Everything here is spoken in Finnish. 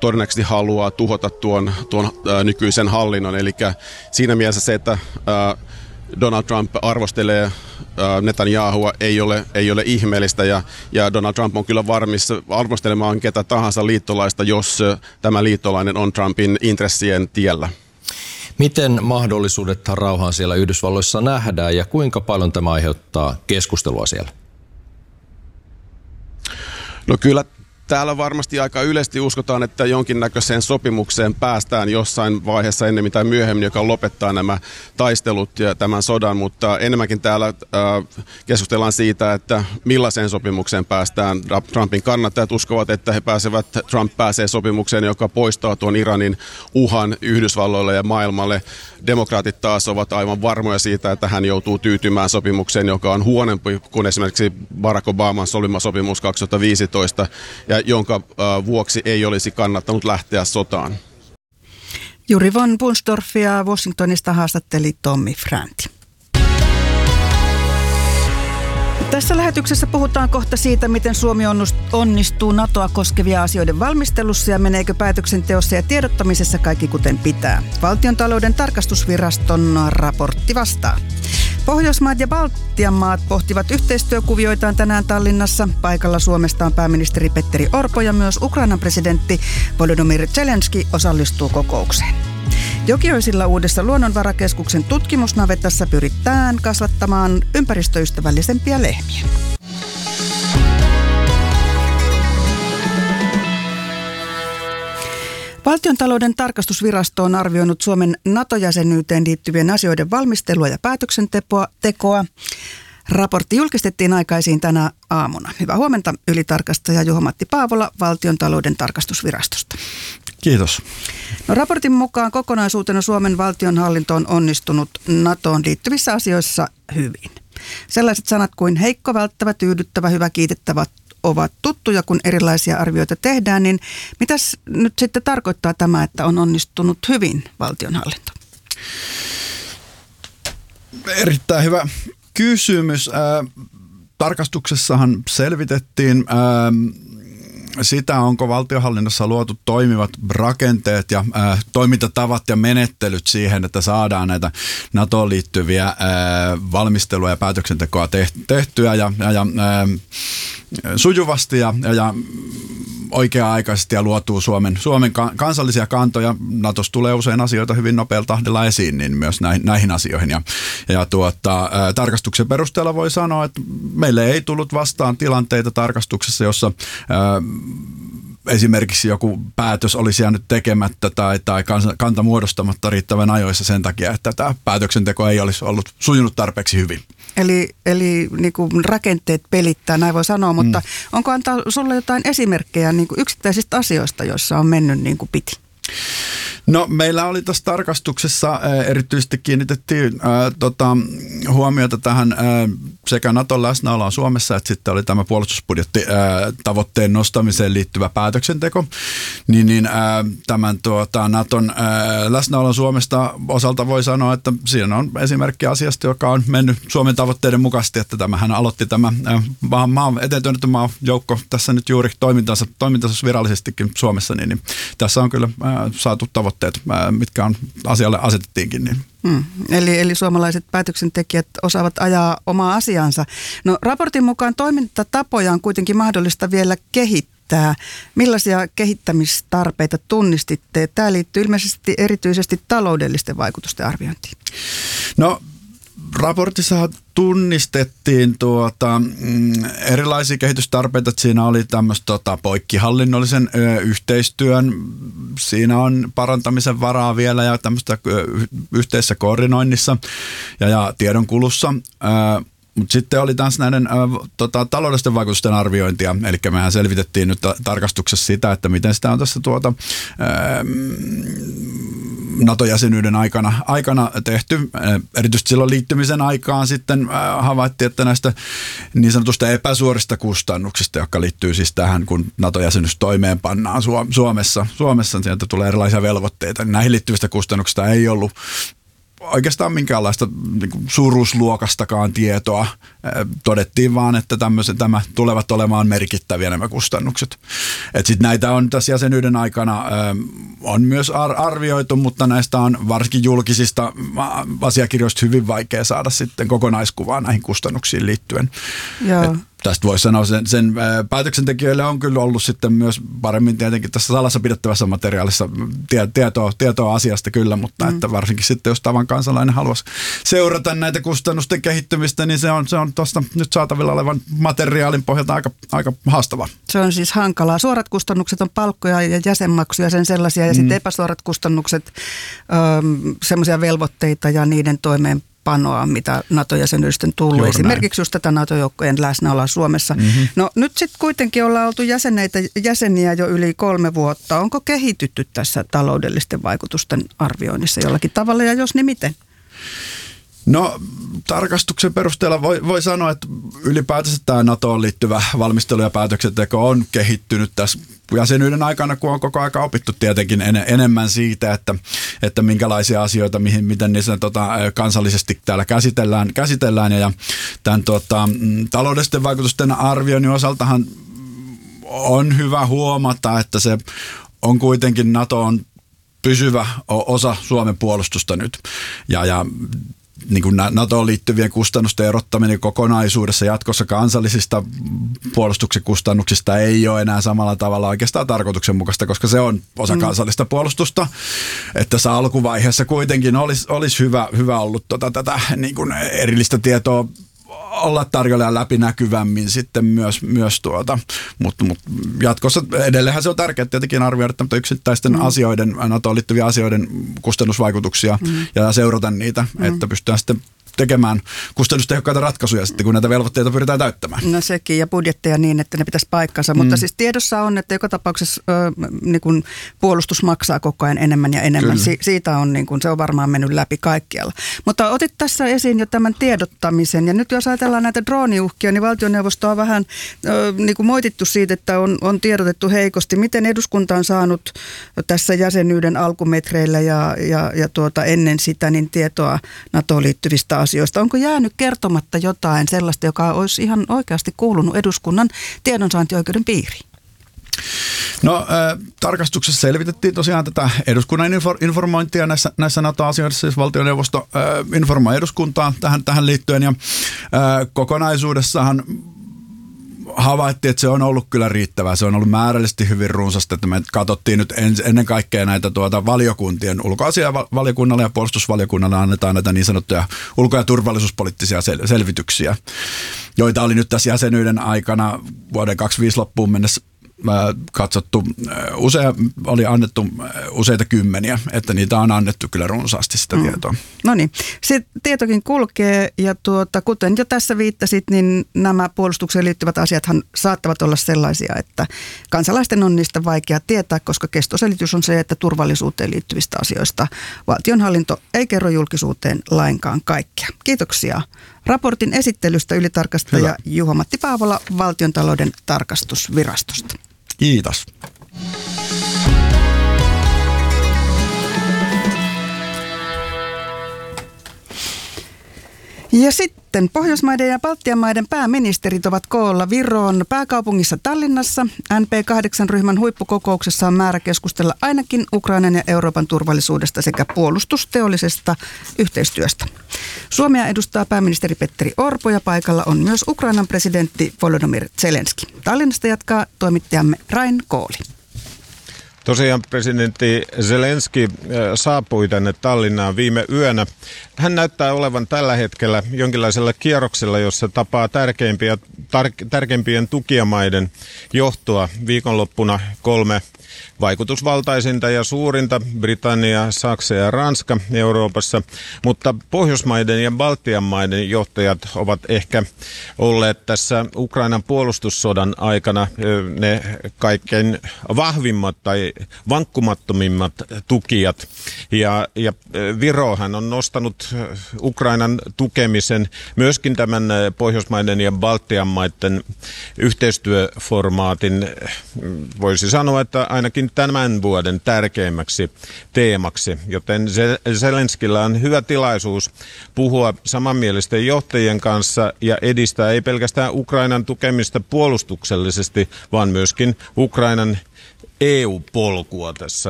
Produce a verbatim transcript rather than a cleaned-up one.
todennäköisesti haluaa tuhota tuon, tuon ää, nykyisen hallinnon. Eli siinä mielessä se, että ää, Donald Trump arvostelee ää, Netanyahua, ei ole, ei ole ihmeellistä, ja, ja Donald Trump on kyllä varmis arvostelemaan ketä tahansa liittolaista, jos ää, tämä liittolainen on Trumpin intressien tiellä. Miten mahdollisuudet rauhaan siellä Yhdysvalloissa nähdään ja kuinka paljon tämä aiheuttaa keskustelua siellä? No kyllä täällä varmasti aika yleisesti uskotaan, että jonkinnäköiseen sopimukseen päästään jossain vaiheessa ennemmin tai myöhemmin, joka lopettaa nämä taistelut ja tämän sodan, mutta enemmänkin täällä äh, keskustellaan siitä, että millaiseen sopimukseen päästään. Trumpin kannattajat uskovat, että he pääsevät, Trump pääsee sopimukseen, joka poistaa tuon Iranin uhan Yhdysvalloille ja maailmalle. Demokraatit taas ovat aivan varmoja siitä, että hän joutuu tyytymään sopimukseen, joka on huonompi kuin esimerkiksi Barack Obaman solmima sopimus kaksituhattaviisitoista, ja jonka äh, vuoksi ei olisi kannattanut lähteä sotaan. Juri von Bunsdorfia Washingtonista haastatteli Tommi Fränti. Tässä lähetyksessä puhutaan kohta siitä, miten Suomi onnistuu NATOa koskevia asioiden valmistelussa ja meneekö päätöksenteossa ja tiedottamisessa kaikki kuten pitää. Valtiontalouden tarkastusviraston raportti vastaa. Pohjoismaat ja Baltian maat pohtivat yhteistyökuvioitaan tänään Tallinnassa. Paikalla Suomesta on pääministeri Petteri Orpo ja myös Ukrainan presidentti Volodymyr Zelenski osallistuu kokoukseen. Jokioisilla uudessa luonnonvarakeskuksen tutkimusnavetassa pyritään kasvattamaan ympäristöystävällisempiä lehmiä. Valtiontalouden tarkastusvirasto on arvioinut Suomen NATO-jäsenyyteen liittyvien asioiden valmistelua ja päätöksentekoa. Raportti julkistettiin aikaisin tänä aamuna. Hyvää huomenta, ylitarkastaja Juha-Matti Paavola Valtiontalouden tarkastusvirastosta. Kiitos. No, raportin mukaan kokonaisuutena Suomen valtionhallinto on onnistunut NATOon liittyvissä asioissa hyvin. Sellaiset sanat kuin heikko, välttävä, tyydyttävä, hyvä, kiitettävä ovat tuttuja, kun erilaisia arvioita tehdään, niin mitäs nyt sitten tarkoittaa tämä, että on onnistunut hyvin valtionhallinto? Erittäin hyvä kysymys. Äh, tarkastuksessahan selvitettiin äh, sitä, onko valtionhallinnossa luotu toimivat rakenteet ja äh, toimintatavat ja menettelyt siihen, että saadaan näitä NATOon liittyviä äh, valmistelua ja päätöksentekoa tehtyä ja, ja, ja äh, sujuvasti ja, ja oikea-aikaisesti ja luotuu Suomen, Suomen kansallisia kantoja. NATOssa tulee usein asioita hyvin nopealla tahdilla esiin, niin myös näihin, näihin asioihin. Ja, ja tuota, ää, tarkastuksen perusteella voi sanoa, että meille ei tullut vastaan tilanteita tarkastuksessa, jossa ää, esimerkiksi joku päätös olisi jäänyt tekemättä tai, tai kanta muodostamatta riittävän ajoissa sen takia, että tämä päätöksenteko ei olisi ollut sujunut tarpeeksi hyvin. Eli, eli niin kuin rakenteet pelittää, näin voi sanoa, mutta mm. onko antaa sulle jotain esimerkkejä niin kuin yksittäisistä asioista, joissa on mennyt niin kuin piti? No, meillä oli tässä tarkastuksessa ää, erityisesti kiinnitettiin ää, tota, huomiota tähän ää, sekä Naton läsnäoloon Suomessa, että sitten oli tämä puolustusbudjetti ää, tavoitteen nostamiseen liittyvä päätöksenteko. Niin, niin ää, tämän tuota, Naton ää, läsnäolon Suomesta osalta voi sanoa, että siinä on esimerkki asiasta, joka on mennyt Suomen tavoitteiden mukaisesti, että tämähän aloitti tämä ää, maa, maa, eteen työnnetty maajoukko tässä nyt juuri toimintansa, toimintansa virallisestikin Suomessa, niin, niin tässä on kyllä ää, saatu tavoitteet, mitkä on asialle asetettiinkin. Niin. Hmm. Eli, eli suomalaiset päätöksentekijät osaavat ajaa omaa asiansa. No, raportin mukaan toimintatapoja on kuitenkin mahdollista vielä kehittää. Millaisia kehittämistarpeita tunnistitte? Tämä liittyy ilmeisesti erityisesti taloudellisten vaikutusten arviointiin. No, raportissa tunnistettiin tuota, mm, erilaisia kehitystarpeita. Siinä oli tämmöistä tota, poikkihallinnollisen ö, yhteistyön. Siinä on parantamisen varaa vielä ja tämmöistä ö, yhteisessä koordinoinnissa ja, ja tiedonkulussa. Ö, Mutta sitten oli taas näiden ä, tota, taloudellisten vaikutusten arviointia, eli mehän selvitettiin nyt ta- tarkastuksessa sitä, että miten sitä on tässä tuota, ä, NATO-jäsenyyden aikana, aikana tehty. Ä, erityisesti silloin liittymisen aikaan sitten ä, havaittiin, että näistä niin sanotusta epäsuorista kustannuksista, jotka liittyy siis tähän, kun NATO-jäsenyys toimeenpannaan Suomessa, Suomessa sieltä tulee erilaisia velvoitteita, niin näihin liittyvistä kustannuksista ei ollut oikeastaan minkäänlaista niin kuin suuruusluokastakaan tietoa. Todettiin vaan, että tämmöset, tämä tulevat olemaan merkittäviä nämä kustannukset. Et sit näitä on tässä jäsenyyden aikana on myös arvioitu, mutta näistä on varsinkin julkisista asiakirjoista hyvin vaikea saada sitten kokonaiskuvaa näihin kustannuksiin liittyen. Joo. Tästä voisi sanoa, sen, sen päätöksentekijöille on kyllä ollut sitten myös paremmin tietenkin tässä salassa pidettävässä materiaalissa tie, tietoa, tietoa asiasta kyllä, mutta mm. että varsinkin sitten jos tavan kansalainen haluaisi seurata näitä kustannusten kehittymistä, niin se on, se on tuosta nyt saatavilla olevan materiaalin pohjalta aika, aika haastavaa. Se on siis hankalaa. Suorat kustannukset on palkkoja ja jäsenmaksuja, sen sellaisia, ja mm. sitten epäsuorat kustannukset, semmoisia velvoitteita ja niiden toimeen panoa, mitä NATO-jäsenyydestä tullut. Juuri Esimerkiksi näin. Just tätä NATO-joukkojen läsnäoloa Suomessa. Mm-hmm. No nyt sitten kuitenkin ollaan oltu jäseneitä, jäseniä jo yli kolme vuotta. Onko kehitytty tässä taloudellisten vaikutusten arvioinnissa jollakin tavalla, ja jos niin miten? No tarkastuksen perusteella voi, voi sanoa, että ylipäätänsä tämä NATOon liittyvä valmistelu ja päätöksenteko on kehittynyt tässä jäsenyyden aikana, kun on koko aika opittu tietenkin en, enemmän siitä, että, että minkälaisia asioita, mihin, miten niissä tota, kansallisesti täällä käsitellään, käsitellään ja tämän tota, taloudellisten vaikutusten arvioinnin osaltahan on hyvä huomata, että se on kuitenkin NATO on pysyvä osa Suomen puolustusta nyt ja, ja niin kuin NATOon liittyvien kustannusten erottaminen kokonaisuudessa jatkossa kansallisista puolustuksen kustannuksista ei ole enää samalla tavalla oikeastaan tarkoituksenmukaista, koska se on osa kansallista puolustusta. Että tässä alkuvaiheessa kuitenkin olisi, olisi hyvä, hyvä ollut tota, tätä niin kuin erillistä tietoa olla tarjolla läpinäkyvämmin sitten myös, myös tuota, mutta mut jatkossa edelleenhän se on tärkeää tietenkin arvioida että yksittäisten mm. asioiden, NATOon liittyviä asioiden kustannusvaikutuksia mm. ja seurata niitä, mm. että pystytään sitten tekemään kustannustehokkaita ratkaisuja sitten, kun näitä velvoitteita pyritään täyttämään. No sekin, ja budjetteja niin, että ne pitäisi paikkansa, mm. mutta siis tiedossa on, että joka tapauksessa ö, niin kun puolustus maksaa koko ajan enemmän ja enemmän. Si- siitä on, niin kun, se on varmaan mennyt läpi kaikkialla. Mutta otit tässä esiin jo tämän tiedottamisen, ja nyt jos ajatellaan näitä drooniuhkia, niin valtioneuvosto on vähän ö, niin kuin moitittu siitä, että on, on tiedotettu heikosti. Miten eduskunta on saanut tässä jäsenyyden alkumetreillä ja, ja, ja tuota, ennen sitä niin tietoa NATOon liittyvistä asioista. Onko jäänyt kertomatta jotain sellaista, joka olisi ihan oikeasti kuulunut eduskunnan tiedonsaantioikeuden piiriin? No äh, tarkastuksessa selvitettiin tosiaan tätä eduskunnan infor- informointia näissä, näissä NATO-asioissa, siis valtioneuvosto äh, informoi eduskuntaa tähän, tähän liittyen ja äh, kokonaisuudessahan havaittiin, että se on ollut kyllä riittävää. Se on ollut määrällisesti hyvin runsasta, että me katsottiin nyt en, ennen kaikkea näitä tuota valiokuntien, ulkoasiavaliokunnalle ja puolustusvaliokunnalle annetaan näitä niin sanottuja ulko- ja turvallisuuspoliittisia sel- selvityksiä, joita oli nyt tässä jäsenyyden aikana vuoden kaksikymmentäviisi loppuun mennessä katsottu, usea, oli annettu useita kymmeniä, että niitä on annettu kyllä runsaasti sitä mm. tietoa. No niin, se tietokin kulkee ja tuota, kuten jo tässä viittasit, niin nämä puolustukseen liittyvät asiathan saattavat olla sellaisia, että kansalaisten on niistä vaikea tietää, koska kestoselitys on se, että turvallisuuteen liittyvistä asioista valtionhallinto ei kerro julkisuuteen lainkaan kaikkea. Kiitoksia raportin esittelystä ylitarkastaja Hyvä. Juho-Matti Paavola Valtiontalouden tarkastusvirastosta. Kiitos. Ja sitten Pohjoismaiden ja Baltian maiden pääministerit ovat koolla Viron pääkaupungissa Tallinnassa. N P kahdeksan -ryhmän huippukokouksessa on määrä keskustella ainakin Ukrainan ja Euroopan turvallisuudesta sekä puolustusteollisesta yhteistyöstä. Suomea edustaa pääministeri Petteri Orpo ja paikalla on myös Ukrainan presidentti Volodymyr Zelenski. Tallinnasta jatkaa toimittajamme Rain Kooli. Tosiaan presidentti Zelenski saapui tänne Tallinnaan viime yönä. Hän näyttää olevan tällä hetkellä jonkinlaisella kierroksella, jossa tapaa tärkeimpiä, tar- tärkeimpien tukijamaiden johtoa. Viikonloppuna kolme vaikutusvaltaisinta ja suurinta, Britannia, Saksa ja Ranska Euroopassa, mutta Pohjoismaiden ja Baltian maiden johtajat ovat ehkä olleet tässä Ukrainan puolustussodan aikana ne kaikkein vahvimmat tai vankkumattomimmat tukijat. Ja, ja Virohan on nostanut Ukrainan tukemisen myöskin tämän Pohjoismaiden ja Baltian maiden yhteistyöformaatin, voisi sanoa, että ainakin tämän vuoden tärkeimmäksi teemaksi, joten Zelenskillä on hyvä tilaisuus puhua samanmielisten johtajien kanssa ja edistää ei pelkästään Ukrainan tukemista puolustuksellisesti, vaan myöskin Ukrainan E U-polkua tässä